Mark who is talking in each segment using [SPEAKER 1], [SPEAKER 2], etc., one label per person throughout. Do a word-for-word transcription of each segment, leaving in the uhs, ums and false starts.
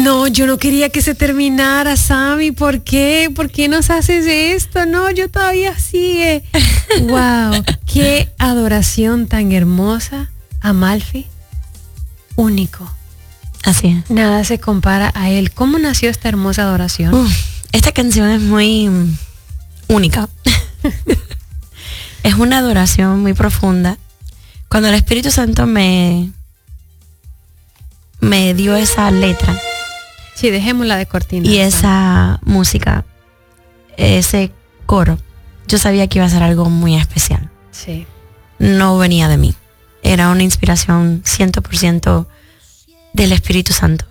[SPEAKER 1] No, yo no quería que se terminara, Sammy. ¿Por qué? ¿Por qué nos haces esto? No, yo todavía sigue. Wow, qué adoración tan hermosa, Amalfi. Único.
[SPEAKER 2] Así es.
[SPEAKER 1] Nada se compara a él. ¿Cómo nació esta hermosa adoración?
[SPEAKER 2] Uh, esta canción es muy única. Es una adoración muy profunda. Cuando el Espíritu Santo me, me dio esa letra.
[SPEAKER 1] Sí, dejémosla de cortina.
[SPEAKER 2] Y esa música, ese coro, yo sabía que iba a ser algo muy especial.
[SPEAKER 1] Sí.
[SPEAKER 2] No venía de mí. Era una inspiración cien por ciento del Espíritu Santo.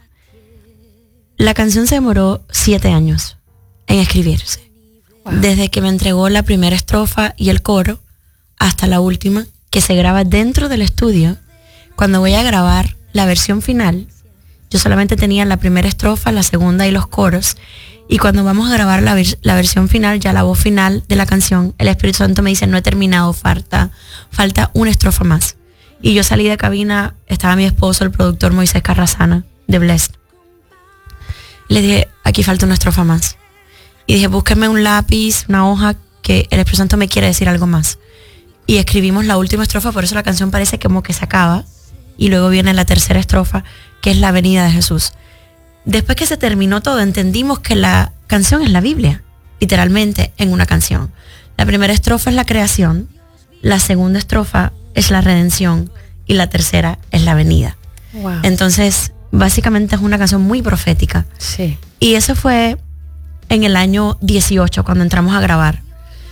[SPEAKER 2] La canción se demoró siete años en escribirse. Wow. Desde que me entregó la primera estrofa y el coro hasta la última, que se graba dentro del estudio. Cuando voy a grabar la versión final, yo solamente tenía la primera estrofa, la segunda y los coros. Y cuando vamos a grabar la, vers- la versión final, ya la voz final de la canción, el Espíritu Santo me dice, no he terminado, falta, falta una estrofa más. Y yo salí de cabina, estaba mi esposo, el productor Moisés Carrasana, de Blessed. Le dije, aquí falta una estrofa más. Y dije, búsquenme un lápiz, una hoja, que el Espíritu Santo me quiere decir algo más. Y escribimos la última estrofa, por eso la canción parece como que se acaba. Y luego viene la tercera estrofa, que es la venida de Jesús. Después que se terminó todo, entendimos que la canción es la Biblia, literalmente en una canción. La primera estrofa es la creación, la segunda estrofa es la redención y la tercera es la venida.
[SPEAKER 1] Wow.
[SPEAKER 2] Entonces, básicamente es una canción muy profética.
[SPEAKER 1] Sí.
[SPEAKER 2] Y eso fue en el año dieciocho, cuando entramos a grabar.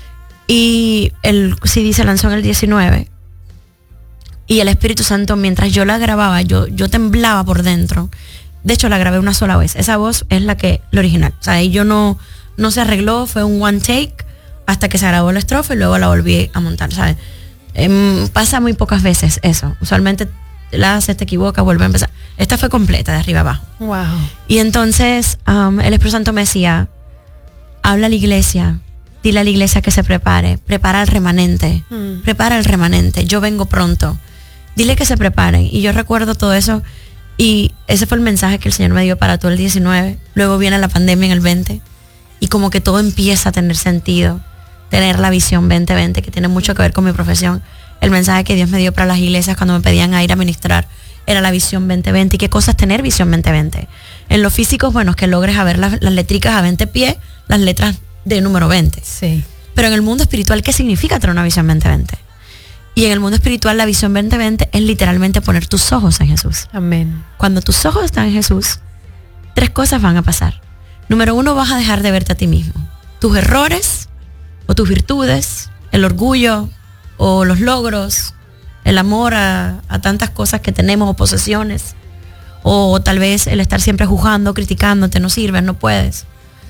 [SPEAKER 2] Y el C D se lanzó en el diecinueve. Y el Espíritu Santo, mientras yo la grababa, yo, yo temblaba por dentro. De hecho, la grabé una sola vez. Esa voz es la que, la original. O sea, ahí yo no, no se arregló, fue un one take hasta que se grabó la estrofa y luego la volví a montar, ¿sabes? Eh, pasa muy pocas veces eso. Usualmente la haces, te equivocas, vuelve a empezar. Esta fue completa, de arriba abajo.
[SPEAKER 1] Wow.
[SPEAKER 2] Y entonces um, el Espíritu Santo me decía, habla a la iglesia, dile a la iglesia que se prepare, prepara el remanente, mm. prepara el remanente, yo vengo pronto. Dile que se preparen. Y yo recuerdo todo eso. Y ese fue el mensaje que el Señor me dio para todo el diecinueve. Luego viene la pandemia en el veinte. Y como que todo empieza a tener sentido. Tener la visión veinte veinte, que tiene mucho que ver con mi profesión. El mensaje que Dios me dio para las iglesias cuando me pedían a ir a ministrar era la visión veinte veinte. ¿Y qué cosa es tener visión veinte veinte? En lo físico, bueno, es que logres a ver las, las letricas a veinte pies, las letras de número veinte.
[SPEAKER 1] Sí.
[SPEAKER 2] Pero en el mundo espiritual, ¿qué significa tener una visión veinte veinte? Y en el mundo espiritual la visión veinte veinte es literalmente poner tus ojos en Jesús.
[SPEAKER 1] Amén.
[SPEAKER 2] Cuando tus ojos están en Jesús, tres cosas van a pasar. Número uno, vas a dejar de verte a ti mismo. Tus errores o tus virtudes, el orgullo o los logros, el amor a, a tantas cosas que tenemos o posesiones, o tal vez el estar siempre juzgando, criticándote, no sirves, no puedes.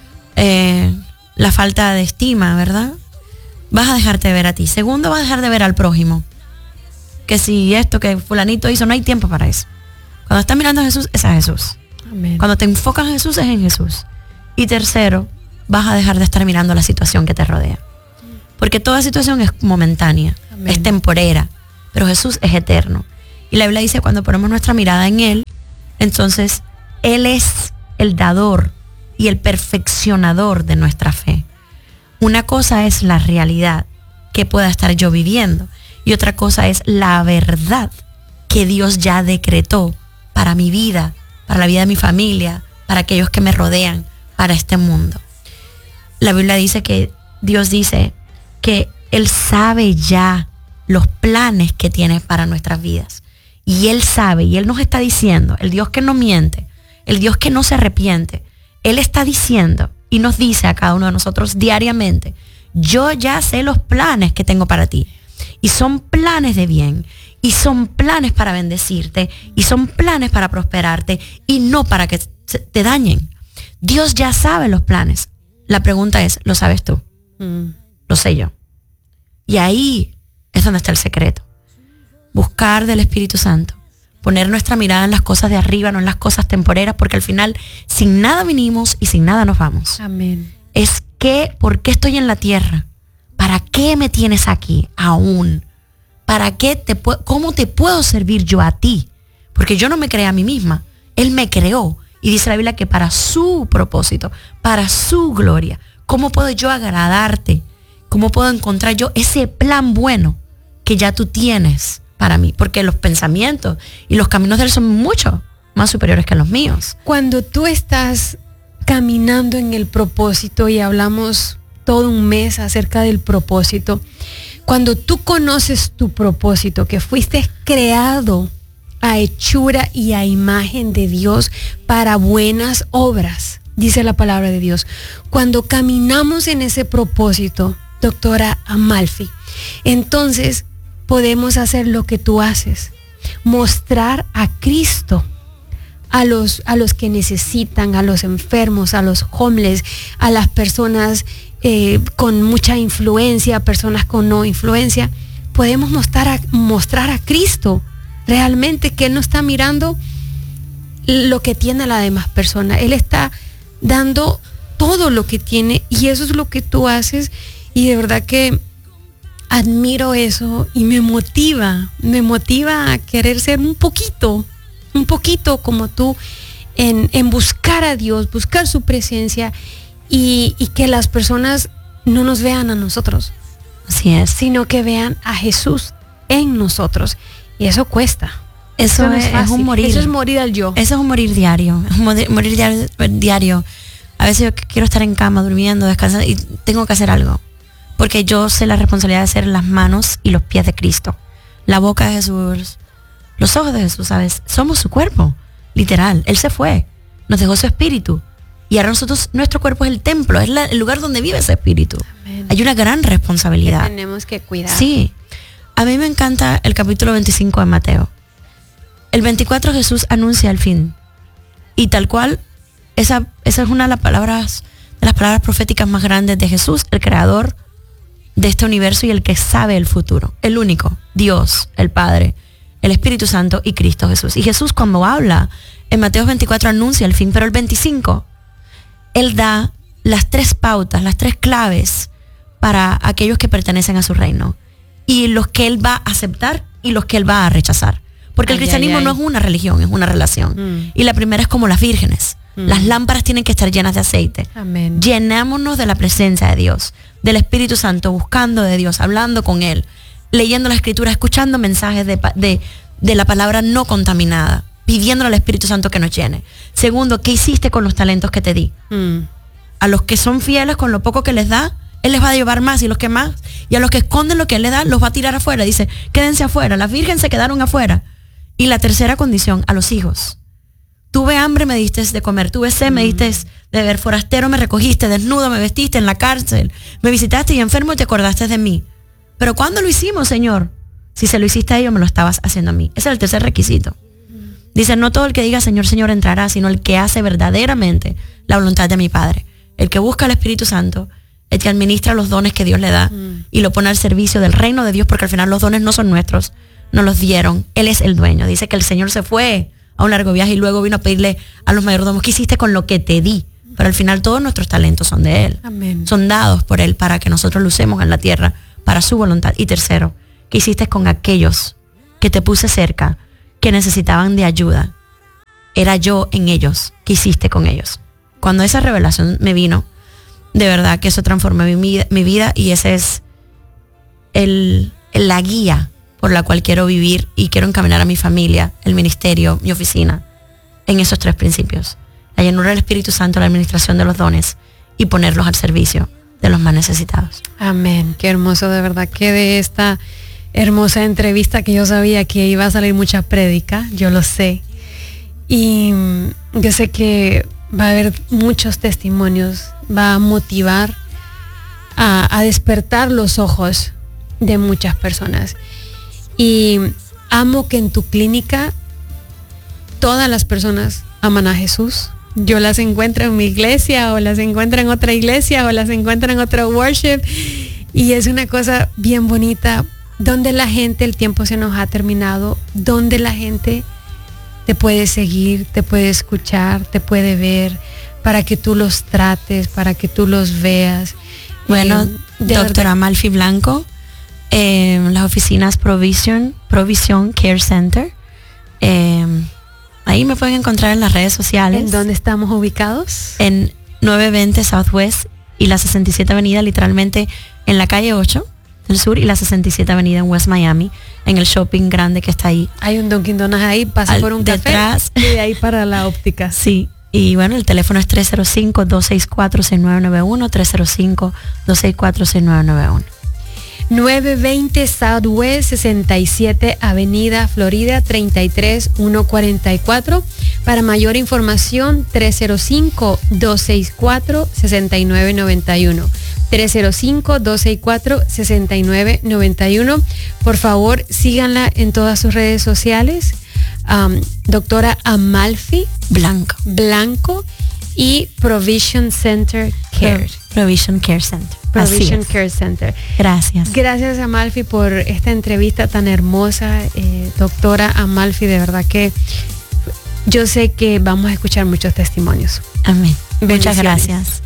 [SPEAKER 2] Eh, la falta de estima, ¿verdad? Vas a dejarte de ver a ti. Segundo, vas a dejar de ver al prójimo. Que si esto que fulanito hizo, no hay tiempo para eso. Cuando estás mirando a Jesús, es a Jesús.
[SPEAKER 1] Amén.
[SPEAKER 2] Cuando te enfocas en Jesús, es en Jesús. Y tercero, vas a dejar de estar mirando la situación que te rodea. Porque toda situación es momentánea, Amén. Es temporera, pero Jesús es eterno. Y la Biblia dice, cuando ponemos nuestra mirada en Él, entonces Él es el dador y el perfeccionador de nuestra fe. Una cosa es la realidad que pueda estar yo viviendo y otra cosa es la verdad que Dios ya decretó para mi vida, para la vida de mi familia, para aquellos que me rodean, para este mundo. La Biblia dice que Dios dice que Él sabe ya los planes que tiene para nuestras vidas. Y Él sabe, y Él nos está diciendo, el Dios que no miente, el Dios que no se arrepiente, Él está diciendo y nos dice a cada uno de nosotros diariamente, yo ya sé los planes que tengo para ti. Y son planes de bien, y son planes para bendecirte, y son planes para prosperarte, y no para que te dañen. Dios ya sabe los planes. La pregunta es, ¿lo sabes tú? Mm. Lo sé yo. Y ahí es donde está el secreto. Buscar del Espíritu Santo. Poner nuestra mirada en las cosas de arriba, no en las cosas temporeras, porque al final sin nada vinimos y sin nada nos vamos.
[SPEAKER 1] Amén.
[SPEAKER 2] Es que, ¿por qué estoy en la tierra? ¿Para qué me tienes aquí aún? ¿Para qué te puedo, cómo te puedo servir yo a ti? Porque yo no me creé a mí misma. Él me creó Y dice la Biblia que para su propósito, para su gloria. ¿Cómo puedo yo agradarte? ¿Cómo puedo encontrar yo ese plan bueno que ya tú tienes para mí? Porque los pensamientos y los caminos de Él son mucho más superiores que los míos.
[SPEAKER 1] Cuando tú estás caminando en el propósito, y hablamos todo un mes acerca del propósito, cuando tú conoces tu propósito, que fuiste creado a hechura y a imagen de Dios para buenas obras, dice la palabra de Dios. Cuando caminamos en ese propósito, doctora Amalfi, entonces podemos hacer lo que tú haces, mostrar a Cristo a los, a los que necesitan, a los enfermos, a los homeless, a las personas eh, con mucha influencia, personas con no influencia. Podemos mostrar a, mostrar a Cristo realmente, que Él no está mirando lo que tiene la demás persona. Él está dando todo lo que tiene, y eso es lo que tú haces, y de verdad que admiro eso y me motiva, me motiva a querer ser un poquito, un poquito como tú en, en buscar a Dios, buscar su presencia, y, y que las personas no nos vean a nosotros,
[SPEAKER 2] así es,
[SPEAKER 1] sino que vean a Jesús en nosotros. Y eso cuesta.
[SPEAKER 2] Eso, eso no es, es, es un morir.
[SPEAKER 1] Eso es morir al yo.
[SPEAKER 2] Eso es un morir diario. Es un morir, morir diario, diario. A veces yo quiero estar en cama, durmiendo, descansando, y tengo que hacer algo. Porque yo sé la responsabilidad de ser las manos y los pies de Cristo. La boca de Jesús, los ojos de Jesús, ¿sabes? Somos su cuerpo, literal. Él se fue, nos dejó su espíritu. Y ahora nosotros, nuestro cuerpo es el templo, es la, el lugar donde vive ese espíritu. Amén. Hay una gran responsabilidad.
[SPEAKER 1] Que tenemos que cuidar.
[SPEAKER 2] Sí. A mí me encanta el capítulo veinticinco de Mateo. El veinticuatro Jesús anuncia el fin. Y tal cual, esa, esa es una de las palabras, de las palabras proféticas más grandes de Jesús, el creador de este universo y el que sabe el futuro. El único, Dios, el Padre, el Espíritu Santo y Cristo Jesús. Y Jesús, cuando habla en Mateo veinticuatro, anuncia el fin, pero el veinticinco, Él da las tres pautas, las tres claves para aquellos que pertenecen a su reino. Y los que Él va a aceptar y los que Él va a rechazar. Porque ay, el cristianismo ay, ay. no es una religión, es una relación. Mm. Y la primera es como las vírgenes. Mm. Las lámparas tienen que estar llenas de aceite.
[SPEAKER 1] Amén.
[SPEAKER 2] Llenémonos de la presencia de Dios, del Espíritu Santo, buscando de Dios, hablando con Él, leyendo la Escritura, escuchando mensajes de, de, de la palabra no contaminada, pidiéndole al Espíritu Santo que nos llene. Segundo, ¿qué hiciste con los talentos que te di? Mm. A los que son fieles con lo poco que les da, Él les va a llevar más, y los que más, y a los que esconden lo que Él les da, los va a tirar afuera. Dice, quédense afuera. Las vírgenes se quedaron afuera. Y la tercera condición, a los hijos. Tuve hambre, me diste de comer. Tuve sed, mm. me diste de beber. Forastero, me recogiste. Desnudo, me vestiste. En la cárcel, me visitaste, y enfermo, te acordaste de mí. Pero ¿cuándo lo hicimos, Señor? Si se lo hiciste a ellos, me lo estabas haciendo a mí. Ese es el tercer requisito. Mm. Dice, no todo el que diga Señor, Señor entrará, sino el que hace verdaderamente la voluntad de mi Padre. El que busca al Espíritu Santo, el que administra los dones que Dios le da mm. y lo pone al servicio del reino de Dios, porque al final los dones no son nuestros, nos los dieron. Él es el dueño. Dice que el Señor se fue a un largo viaje y luego vino a pedirle a los mayordomos, ¿qué hiciste con lo que te di? Pero al final todos nuestros talentos son de Él.
[SPEAKER 1] Amén.
[SPEAKER 2] Son dados por Él para que nosotros lo usemos en la tierra para su voluntad. Y tercero, ¿qué hiciste con aquellos que te puse cerca, que necesitaban de ayuda? Era yo en ellos. ¿Qué hiciste con ellos? Cuando esa revelación me vino, de verdad que eso transformó mi vida, mi vida y ese es el, la guía por la cual quiero vivir y quiero encaminar a mi familia, el ministerio, mi oficina, en esos tres principios. La llenura del Espíritu Santo, la administración de los dones y ponerlos al servicio de los más necesitados.
[SPEAKER 1] Amén. Qué hermoso, de verdad, que de esta hermosa entrevista, que yo sabía que iba a salir mucha prédica, yo lo sé. Y yo sé que va a haber muchos testimonios, va a motivar a, a despertar los ojos de muchas personas. Y amo que en tu clínica todas las personas aman a Jesús. Yo las encuentro en mi iglesia, o las encuentro en otra iglesia, o las encuentro en otro worship, y es una cosa bien bonita, donde la gente, el tiempo se nos ha terminado, donde la gente te puede seguir, te puede escuchar, te puede ver, para que tú los trates, para que tú los veas.
[SPEAKER 2] Bueno, eh, doctora Amalfi Blanco, eh, las oficinas Provision, Provision Care Center, eh, Ahí me pueden encontrar en las redes sociales.
[SPEAKER 1] ¿En dónde estamos ubicados?
[SPEAKER 2] En novecientos veinte Southwest y la sesenta y siete Avenida, literalmente en la calle ocho del sur y la sesenta y siete Avenida en West Miami, en el shopping grande que está ahí.
[SPEAKER 1] Hay un Dunkin' Donuts ahí, pasa
[SPEAKER 2] Al,
[SPEAKER 1] por un
[SPEAKER 2] detrás.
[SPEAKER 1] café y de ahí para la óptica.
[SPEAKER 2] Sí, y bueno, el teléfono es tres cero cinco, dos seis cuatro, seis nueve nueve uno, tres cero cinco, dos seis cuatro, seis nueve nueve uno.
[SPEAKER 1] novecientos veinte Southwest, sesenta y siete Avenida, Florida, treinta y tres mil ciento cuarenta y cuatro. Para mayor información, tres cero cinco, dos seis cuatro, seis nueve nueve uno. tres cero cinco, dos seis cuatro, seis nueve nueve uno. Por favor, síganla en todas sus redes sociales. Um, doctora Amalfi
[SPEAKER 2] Blanco.
[SPEAKER 1] Blanco y Provision Center Care.
[SPEAKER 2] Provision Care Center.
[SPEAKER 1] Provision Care Center.
[SPEAKER 2] Gracias.
[SPEAKER 1] Gracias, Amalfi, por esta entrevista tan hermosa. Eh, doctora Amalfi, de verdad que yo sé que vamos a escuchar muchos testimonios.
[SPEAKER 2] Amén. Muchas
[SPEAKER 1] Bendiciones.
[SPEAKER 2] gracias.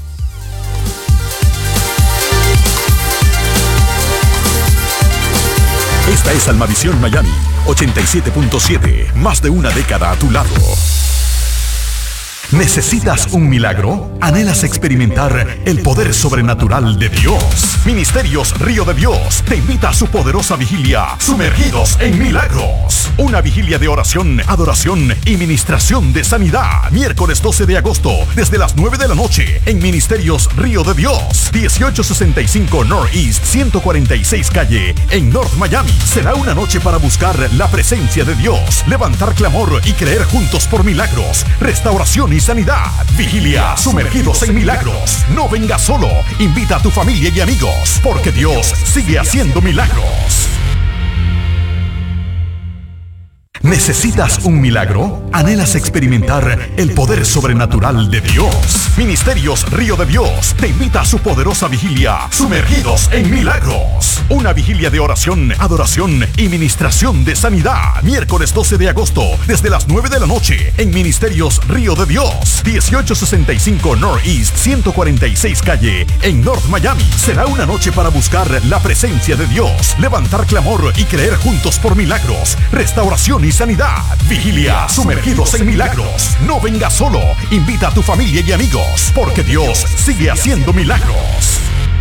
[SPEAKER 3] Esta es Almavisión Miami, ochenta y siete punto siete, más de una década a tu lado. ¿Necesitas un milagro? ¿Anhelas experimentar el poder sobrenatural de Dios? Ministerios Río de Dios te invita a su poderosa vigilia, Sumergidos en Milagros. Una vigilia de oración, adoración y ministración de sanidad. Miércoles doce de agosto, desde las nueve de la noche, en Ministerios Río de Dios, dieciocho sesenta y cinco Northeast ciento cuarenta y seis Calle, en North Miami. Será una noche para buscar la presencia de Dios, levantar clamor y creer juntos por milagros, restauración y sanidad. Vigilia, Sumergidos en Milagros. No vengas solo, invita a tu familia y amigos, porque Dios sigue haciendo milagros. ¿Necesitas un milagro? ¿Anhelas experimentar el poder sobrenatural de Dios? Ministerios Río de Dios te invita a su poderosa vigilia, Sumergidos en Milagros. Una vigilia de oración, adoración y ministración de sanidad. Miércoles doce de agosto, desde las nueve de la noche, en Ministerios Río de Dios, dieciocho sesenta y cinco Northeast ciento cuarenta y seis Calle, en North Miami. Será una noche para buscar la presencia de Dios, levantar clamor y creer juntos por milagros, restauración y sanidad. Vigilia, Sumergidos en Milagros. No vengas solo, invita a tu familia y amigos, porque Dios sigue haciendo milagros.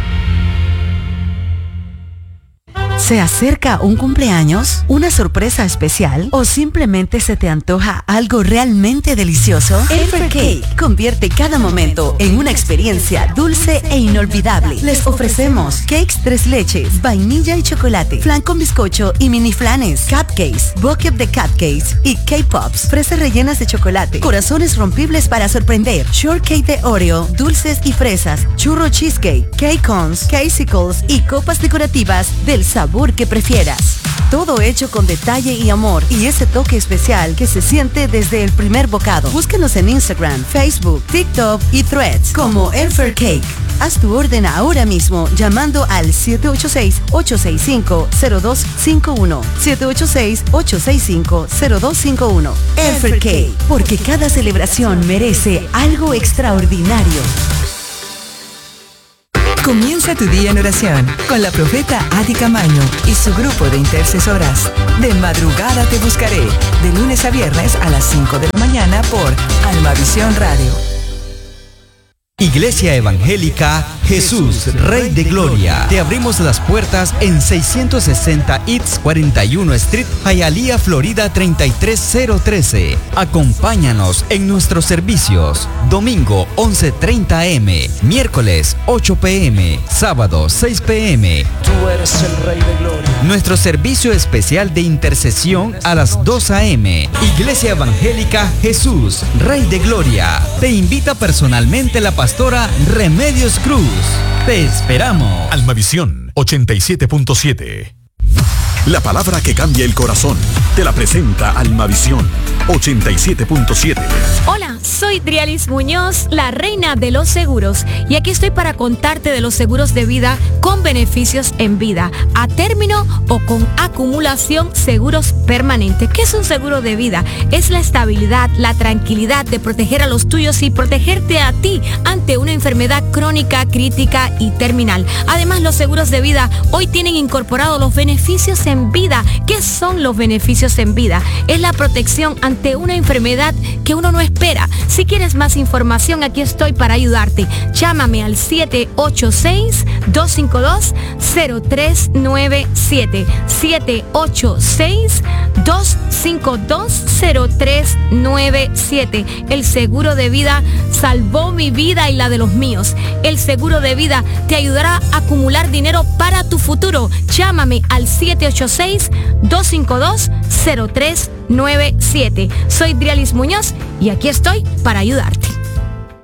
[SPEAKER 4] ¿Se acerca un cumpleaños, una sorpresa especial o simplemente se te antoja algo realmente delicioso? Elfer Cake convierte cada momento en una experiencia dulce e inolvidable. Les ofrecemos cakes tres leches, vainilla y chocolate, flan con bizcocho y mini flanes, cupcakes, bucket de cupcakes y K-Pops, fresas rellenas de chocolate, corazones rompibles para sorprender, shortcake de Oreo, dulces y fresas, churro cheesecake, cake cones, casicles y copas decorativas del sabor que prefieras. Todo hecho con detalle y amor y ese toque especial que se siente desde el primer bocado. Búscanos en Instagram, Facebook, TikTok y Threads como Elfer Cake. Haz tu orden ahora mismo llamando al siete ocho seis, ocho seis cinco, cero dos cinco uno. siete ocho seis, ocho seis cinco, cero dos cinco uno. Elfer Cake, porque cada celebración merece algo extraordinario.
[SPEAKER 5] Comienza tu día en oración con la profeta Adi Camaño y su grupo de intercesoras. De madrugada te buscaré, de lunes a viernes a las cinco de la mañana por Almavisión Radio.
[SPEAKER 6] Iglesia Evangélica Jesús, Rey de Gloria. Te abrimos las puertas en seiscientos sesenta East cuarenta y uno Street, Hialeah, Florida treinta y tres cero trece. Acompáñanos en nuestros servicios. Domingo once treinta a eme, miércoles ocho pe eme, sábado seis pe eme.
[SPEAKER 7] Tú eres el Rey de Gloria.
[SPEAKER 6] Nuestro servicio especial de intercesión a las dos a eme. Iglesia Evangélica Jesús, Rey de Gloria. Te invita personalmente la pastora Remedios Cruz. Te esperamos.
[SPEAKER 3] Almavisión ochenta y siete punto siete. La palabra que cambia el corazón. Te la presenta Almavisión ochenta y siete punto siete.
[SPEAKER 8] Hola, soy Drialis Muñoz, la reina de los seguros, y aquí estoy para contarte de los seguros de vida con beneficios en vida, a término o con acumulación, seguros permanentes. ¿Qué es un seguro de vida? Es la estabilidad, la tranquilidad de proteger a los tuyos y protegerte a ti ante una enfermedad crónica, crítica y terminal. Además, los seguros de vida hoy tienen incorporados los beneficios en vida. ¿Qué son los beneficios en vida? Es la protección ante ante una enfermedad que uno no espera. Si quieres más información, aquí estoy para ayudarte. Llámame al siete ocho seis, dos cinco dos, cero tres nueve siete. siete ocho seis, dos cinco dos, cero tres nueve siete. El seguro de vida salvó mi vida y la de los míos. El seguro de vida te ayudará a acumular dinero para tu futuro. Llámame al siete ocho seis, dos cinco dos, cero tres nueve siete. Soy Drialis Muñoz y aquí estoy para ayudarte.